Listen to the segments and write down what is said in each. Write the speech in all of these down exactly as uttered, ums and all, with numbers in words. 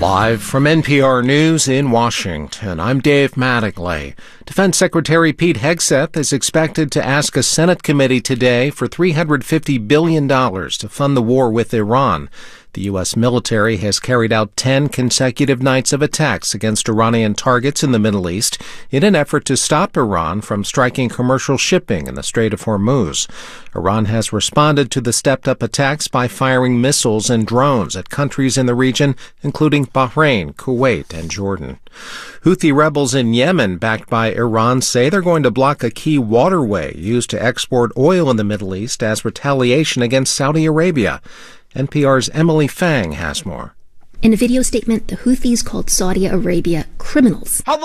Live from N P R News in Washington, I'm Dave Mattingly. Defense Secretary Pete Hegseth is expected to ask a Senate committee today for three hundred fifty billion dollars to fund the war with Iran. The U S military has carried out ten consecutive nights of attacks against Iranian targets in the Middle East in an effort to stop Iran from striking commercial shipping in the Strait of Hormuz. Iran has responded to the stepped-up attacks by firing missiles and drones at countries in the region, including Bahrain, Kuwait, and Jordan. Houthi rebels in Yemen, backed by Iran, say they're going to block a key waterway used to export oil in the Middle East as retaliation against Saudi Arabia. N P R's Emily Fang has more. In a video statement, the Houthis called Saudi Arabia criminals and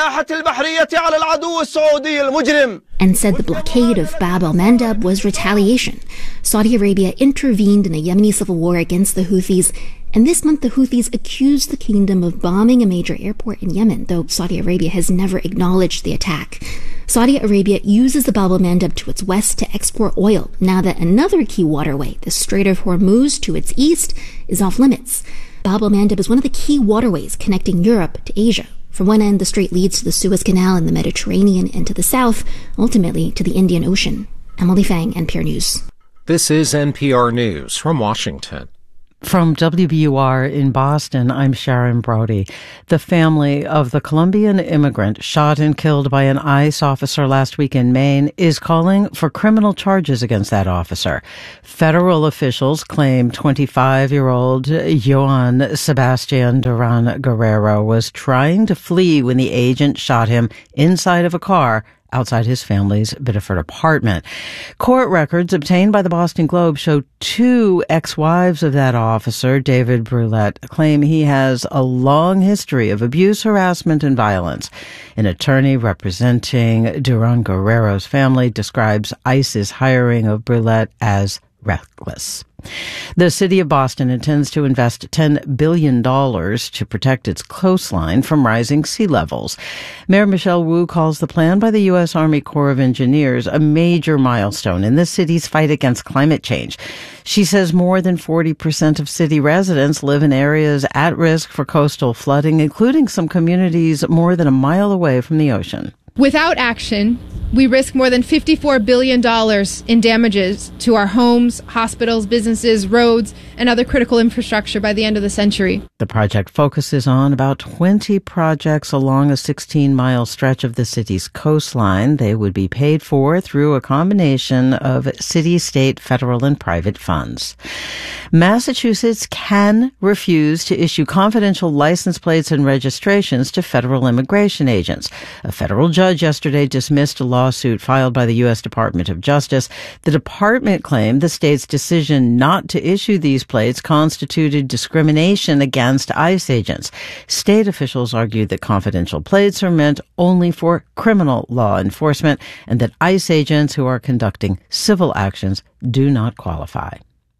said the blockade of Bab el-Mandeb was retaliation. Saudi Arabia intervened in a Yemeni civil war against the Houthis, and this month the Houthis accused the kingdom of bombing a major airport in Yemen, though Saudi Arabia has never acknowledged the attack. Saudi Arabia uses the Bab el-Mandeb to its west to export oil, now that another key waterway, the Strait of Hormuz to its east, is off limits. Bab el-Mandeb is one of the key waterways connecting Europe to Asia. From one end, the strait leads to the Suez Canal in the Mediterranean, and to the south, ultimately to the Indian Ocean. Emily Fang, N P R News. This is N P R News from Washington. From W B U R in Boston, I'm Sharon Brody. The family of the Colombian immigrant shot and killed by an ICE officer last week in Maine is calling for criminal charges against that officer. Federal officials claim twenty-five-year-old Joan Sebastian Duran Guerrero was trying to flee when the agent shot him inside of a car outside his family's Biddeford apartment. Court records obtained by the Boston Globe show two ex-wives of that officer, David Brulette, claim he has a long history of abuse, harassment, and violence. An attorney representing Duran Guerrero's family describes ICE's hiring of Brulette as reckless. The city of Boston intends to invest ten billion dollars to protect its coastline from rising sea levels. Mayor Michelle Wu calls the plan by the U S Army Corps of Engineers a major milestone in the city's fight against climate change. She says more than forty percent of city residents live in areas at risk for coastal flooding, including some communities more than a mile away from the ocean. Without action, we risk more than fifty-four billion dollars in damages to our homes, hospitals, businesses, roads, and other critical infrastructure by the end of the century. The project focuses on about twenty projects along a sixteen-mile stretch of the city's coastline. They would be paid for through a combination of city, state, federal, and private funds. Massachusetts can refuse to issue confidential license plates and registrations to federal immigration agents. A federal judge yesterday dismissed a lawsuit filed by the U S Department of Justice. The department claimed the state's decision not to issue these plates constituted discrimination against ICE agents. State officials argued that confidential plates are meant only for criminal law enforcement and that ICE agents who are conducting civil actions do not qualify.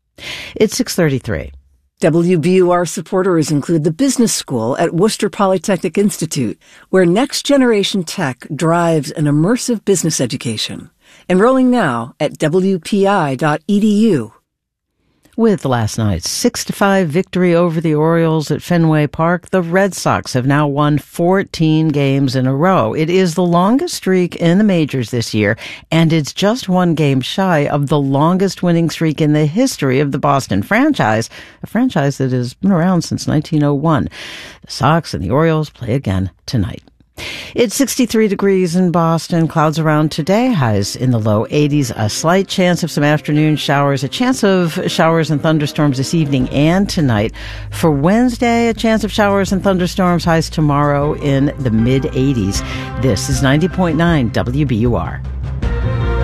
It's six thirty-three. W B U R supporters include the Business School at Worcester Polytechnic Institute, where next-generation tech drives an immersive business education. Enrolling now at w p i dot e d u. With last night's six to five victory over the Orioles at Fenway Park, the Red Sox have now won fourteen games in a row. It is the longest streak in the majors this year, and it's just one game shy of the longest winning streak in the history of the Boston franchise, a franchise that has been around since nineteen oh one. The Sox and the Orioles play again tonight. It's sixty-three degrees in Boston. Clouds around today. Highs in the low eighties. A slight chance of some afternoon showers. A chance of showers and thunderstorms this evening and tonight. For Wednesday, a chance of showers and thunderstorms. Highs tomorrow in the mid eighties. This is ninety point nine W B U R.